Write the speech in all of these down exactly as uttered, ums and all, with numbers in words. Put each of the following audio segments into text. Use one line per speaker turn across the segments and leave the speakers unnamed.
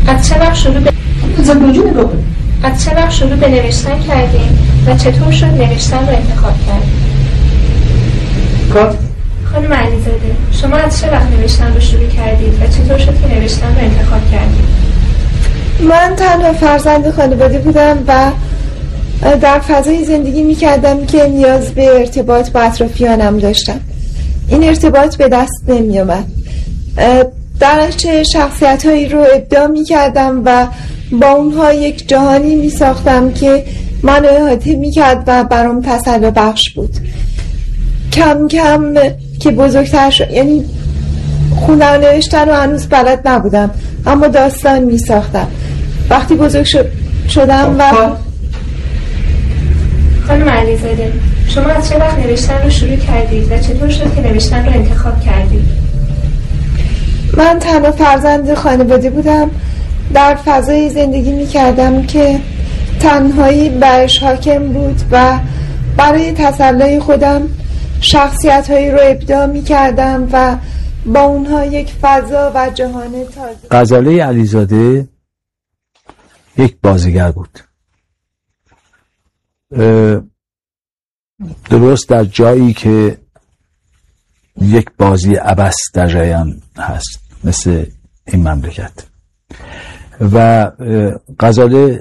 از چه وقت شروع به از چه وقت شروع به نوشتن کردیم و چطور شد نوشتن رو انتخاب کردیم؟
کات
خانم علیزاده، شما از چه وقت نوشتن رو شروع کردید و چطور شد که نوشتن رو انتخاب کردید؟
من تنها فرزند خانواده بودم و در فضای زندگی میکردم که نیاز به ارتباط با اطرافیانم داشتم. این ارتباط به دست نمی آمد. در چه شخصیت هایی رو ابداع میکردم و با اونها یک جهانی میساختم که من احاطه میکرد و برام تسلی بخش بود. کم کم که بزرگتر شد، یعنی خوندن و نوشتن رو هنوز بلد نبودم اما داستان میساختم. وقتی بزرگ شد شدم و
خانم علیزاده، شما از چه وقت نوشتن رو شروع کردید و چطور شد که نوشتن رو انتخاب کردید؟
من تنها فرزند خانواده بودم. در فضای زندگی می کردم که تنهایی برش حاکم بود و برای تسلی خودم شخصیت هایی رو ابداع می کردم و با اونها یک فضا و جهان تازه.
غزاله علیزاده یک بازیگر بود، درست در جایی که یک بازی عبث در جریان هست مثل این مملکت. و غزاله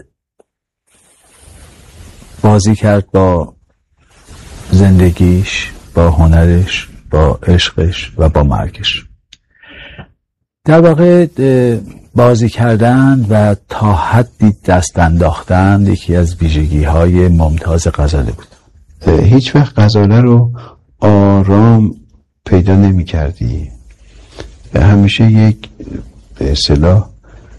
بازی کرد با زندگیش، با هنرش، با عشقش و با مرگش. در واقع بازی کردن و تا حدی دست انداختن یکی از ویژگی های ممتاز غزاله بود.
هیچ وقت غزاله رو آرام پیدا نمی کردی. همیشه یک به اصطلاح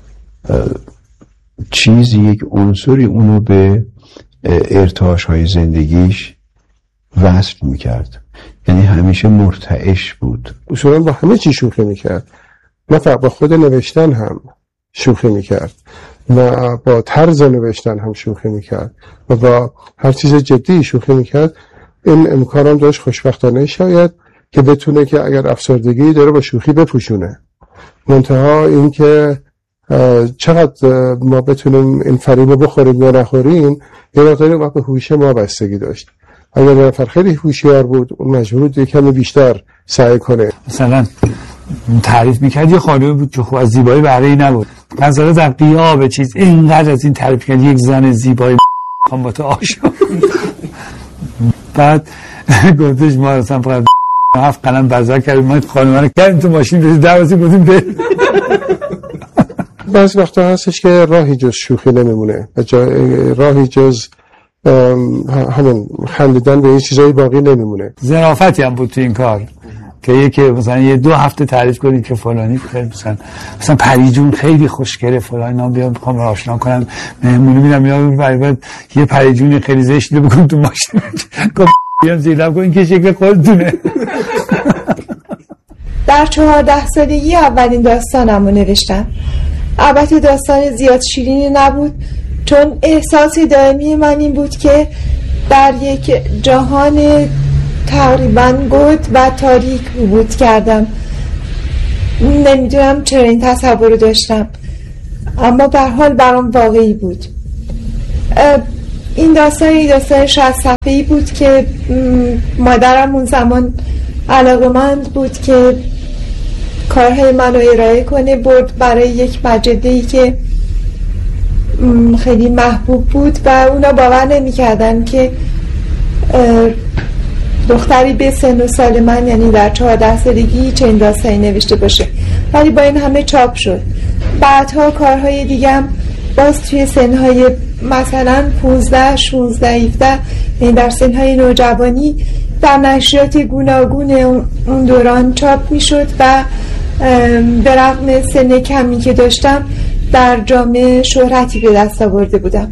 چیزی، یک عنصری اونو به ارتعاش های زندگیش وصل می کرد. یعنی همیشه مرتعش بود.
اصولا با همه چی شوخی می کرد، نه فقط با خود نوشتن هم شوخی می کرد و با طرز نوشتن هم شوخی می کرد و با هر چیز جدی شوخی می کرد. این امکان هم داشت خوشبختانه شاید که بتونه که اگر افسردگی داره با شوخی بپوشونه. منتها این که چقدر ما بتونیم این فریب بخوریم یا نخوریم یه مقداری وقت به هوش ما بستگی داشت. اگر یه نفر خیلی هوشیار بود اون مجبور بود یکم بیشتر سعی کنه.
مثلا تعریف میکرد یه خانومی بود که خوب از زیبایی بهره‌ای نبود. غزاله در قیاب چیز اینقدر از این تعریف کرد، یک زن زیبایی خواهم با تو آشنا. بعد گفتش ما اصلا فقط هفت قلم بزر کردیم، ما خانومه رو کردیم تو ماشین برید دروازی بودیم به
بعض وقتا هستش که راهی جز شوخی نمیمونه و راهی جز همون خندیدن به این چیزایی باقی نمیمونه.
ظرافتی هم بود تو این کار که یکی مثلا یه دو هفته تعریف کنید که فلانی خیلی مثلا مثلا پریجون خیلی خوشگله فلان، اینا بیام میخوام آشنا کنم مهمونی میرم یا بعد یه پریجون خیلی زشتی بکنم تو ماشین گفت بیام زیرم کن این که شکل خودتونه.
در چهارده سالگی اولین داستانم رو نوشتم. البته داستان زیاد شیرینی نبود چون احساس دائمی من این بود که در یک جهان تقریبا گود و تاریک بود کردم. نمیدونم چرا این تصور رو داشتم اما به هر حال برام واقعی بود. این داستان این داستان شصت صفحه‌ای بود که مادرم اون زمان علاقه‌مند بود که کارهای منو ارائه کنه، برد برای یک مجله‌ای که خیلی محبوب بود و اونا باور نمی کردن که دختری به سن و سال من یعنی در چهارده سالگی چنین داستانی نوشته باشه، ولی با این همه چاپ شد. بعدها کارهای دیگم باز توی سنهای مثلا پونزده، شونزده، هفده یعنی در سنهای نوجوانی در نشریات گوناگون اون دوران چاپ می شد و به رغم سن کمی که داشتم در جامعه شهرتی به دست آورده بودم.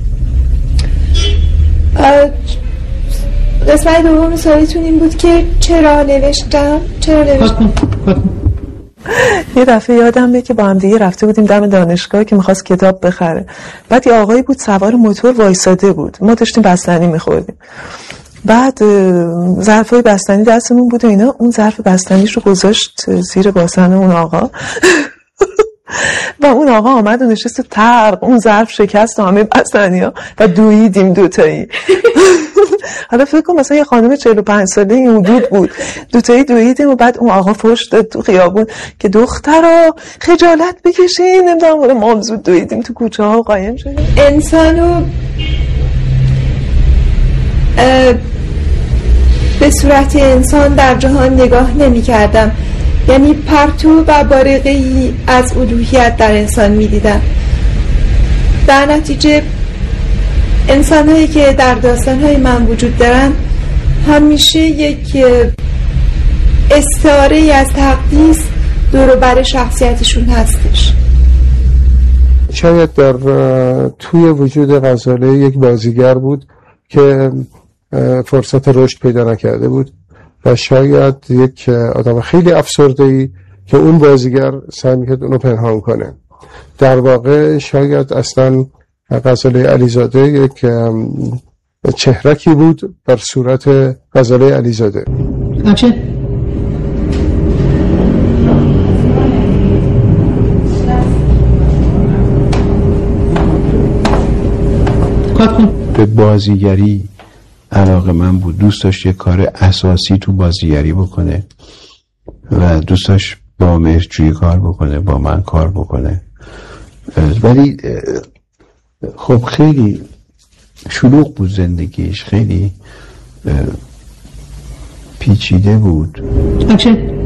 قسمت دوم سوالتون این بود که چرا نوشتم چرا نوشتم
یه دفعه یادمه که با هم دیگه رفته بودیم دم دانشگاه که میخواست کتاب بخره. بعد یه آقایی بود سوار موتور وایساده بود، ما داشتیم بستنی میخوردیم. بعد ظرفای بستنی دستمون بود و اینا، اون ظرف بستنیش رو گذاشت زیر باسن اون آقا. و اون آقا آمد و نشست ترق، اون ظرف شکست و همه بستنیا و دویدیم دوتایی. حالا فکر کن مثلا یه خانم چهل و پنج ساله این حدود بود، دوتایی دویدیم و بعد اون آقا فحش داد تو خیابون که دخترا خجالت بکشین، نمیدونم ما هم زود دویدیم تو کوچه ها و قایم شدیم.
انسانو به صورت انسان در جهان نگاه نمی کردم، یعنی پرتو و بارقه‌ای از الوهیت در انسان می دیدم. در نتیجه انسان هایی که در داستان های من وجود دارن همیشه یک استعاره ای از تقدیس دور و بر شخصیتشون هستش.
شاید در توی وجود غزاله یک بازیگر بود که فرصت رشد پیدا نکرده بود و شاید یک آدم خیلی افسرده‌ای که اون بازیگر سعی می‌کرد اونو پنهان کنه. در واقع شاید اصلا غزاله علیزاده یک چهرکی بود بر صورت غزاله علیزاده.
همچه
به بازیگری علاقه من بود، دوست داشت یه کار اساسی تو بازیگری بکنه و دوست داشت با مهرجویی کار بکنه، با من کار بکنه، ولی خب خیلی شلوغ بود زندگیش، خیلی پیچیده بود.
همچه